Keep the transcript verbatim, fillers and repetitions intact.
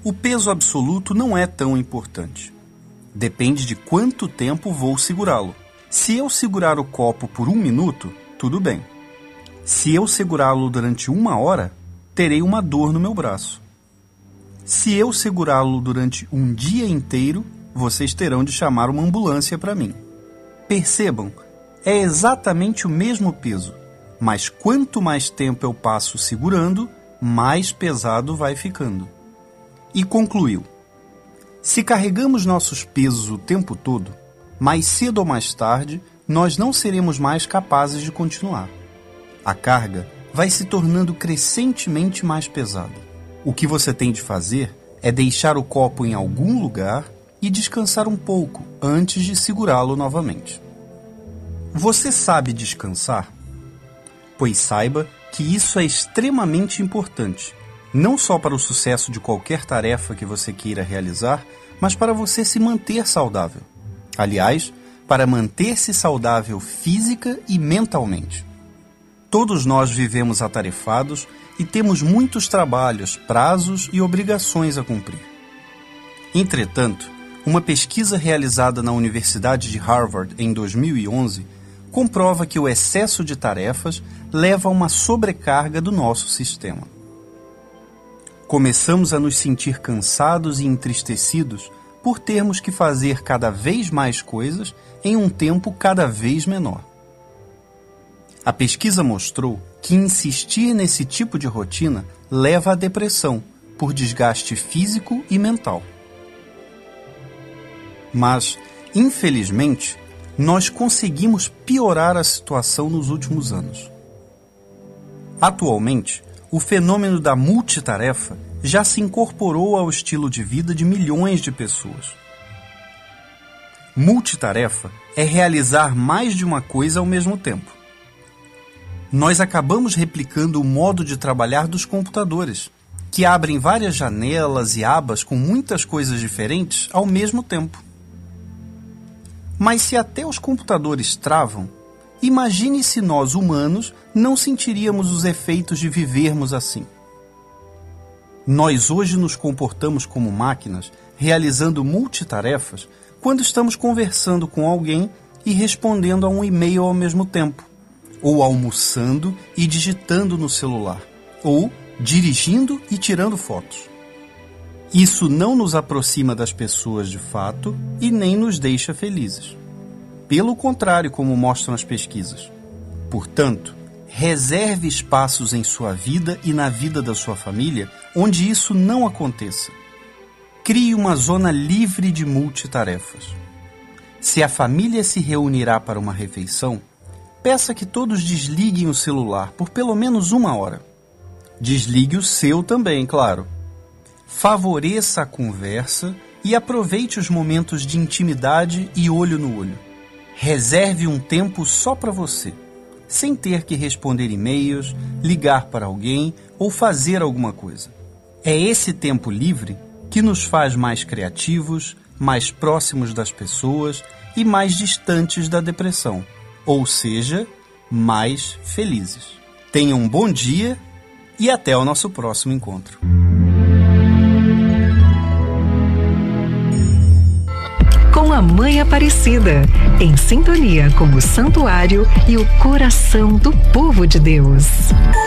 O peso absoluto não é tão importante. Depende de quanto tempo vou segurá-lo. Se eu segurar o copo por um minuto, tudo bem. Se eu segurá-lo durante uma hora, terei uma dor no meu braço. Se eu segurá-lo durante um dia inteiro, vocês terão de chamar uma ambulância para mim. Percebam, é exatamente o mesmo peso, mas quanto mais tempo eu passo segurando, mais pesado vai ficando. E concluiu: se carregamos nossos pesos o tempo todo, mais cedo ou mais tarde, nós não seremos mais capazes de continuar. A carga vai se tornando crescentemente mais pesada. O que você tem de fazer é deixar o copo em algum lugar e descansar um pouco antes de segurá-lo novamente. Você sabe descansar? Pois saiba que isso é extremamente importante, não só para o sucesso de qualquer tarefa que você queira realizar, mas para você se manter saudável. Aliás, para manter-se saudável física e mentalmente. Todos nós vivemos atarefados e temos muitos trabalhos, prazos e obrigações a cumprir. Entretanto, uma pesquisa realizada na Universidade de Harvard em dois mil e onze comprova que o excesso de tarefas leva a uma sobrecarga do nosso sistema. Começamos a nos sentir cansados e entristecidos por termos que fazer cada vez mais coisas em um tempo cada vez menor. A pesquisa mostrou que insistir nesse tipo de rotina leva à depressão, por desgaste físico e mental. Mas, infelizmente, nós conseguimos piorar a situação nos últimos anos. Atualmente, o fenômeno da multitarefa já se incorporou ao estilo de vida de milhões de pessoas. Multitarefa é realizar mais de uma coisa ao mesmo tempo. Nós acabamos replicando o modo de trabalhar dos computadores, que abrem várias janelas e abas com muitas coisas diferentes ao mesmo tempo. Mas se até os computadores travam, imagine se nós, humanos, não sentiríamos os efeitos de vivermos assim. Nós hoje nos comportamos como máquinas, realizando multitarefas, quando estamos conversando com alguém e respondendo a um e-mail ao mesmo tempo, ou almoçando e digitando no celular, ou dirigindo e tirando fotos. Isso não nos aproxima das pessoas de fato e nem nos deixa felizes. Pelo contrário, como mostram as pesquisas. Portanto, reserve espaços em sua vida e na vida da sua família onde isso não aconteça. Crie uma zona livre de multitarefas. Se a família se reunirá para uma refeição, peça que todos desliguem o celular por pelo menos uma hora. Desligue o seu também, claro. Favoreça a conversa e aproveite os momentos de intimidade e olho no olho. Reserve um tempo só para você, sem ter que responder e-mails, ligar para alguém ou fazer alguma coisa. É esse tempo livre que nos faz mais criativos, mais próximos das pessoas e mais distantes da depressão, ou seja, mais felizes. Tenha um bom dia e até o nosso próximo encontro. Com a Mãe Aparecida, em sintonia com o santuário e o coração do povo de Deus.